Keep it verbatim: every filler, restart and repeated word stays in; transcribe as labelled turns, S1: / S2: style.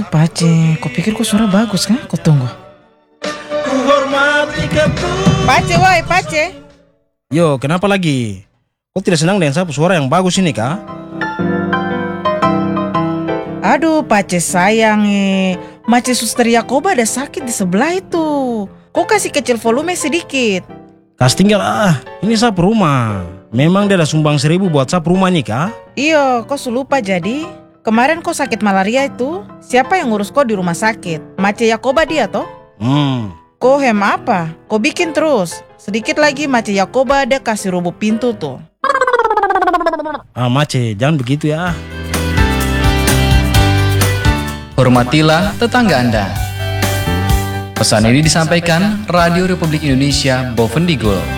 S1: Pace, kau pikir kau suara bagus kan? Kau tunggu. Pace, woi, Pace.
S2: Yo, kenapa lagi? Kau tidak senang dengan sapu suara yang bagus ini, kah?
S1: Aduh, Pace sayang eh. Mace Suster Yakoba ada sakit di sebelah itu. Kau kasih kecil volume sedikit.
S2: Kasih tinggal ah, ini sapu rumah. Memang dia ada sumbang seribu buat sapu rumah nih, kah?
S1: Iyo, kau lupa jadi. Kemarin kau sakit malaria itu, siapa yang ngurus kau di rumah sakit? Mace Yakoba dia toh?
S2: Hmm.
S1: Kau hem apa? Kau bikin terus. Sedikit lagi Mace Yakoba ada kasih roboh pintu tuh.
S2: Ah, Mace, jangan begitu ya.
S3: Hormatilah tetangga Anda. Pesan ini disampaikan Radio Republik Indonesia Bovendigul.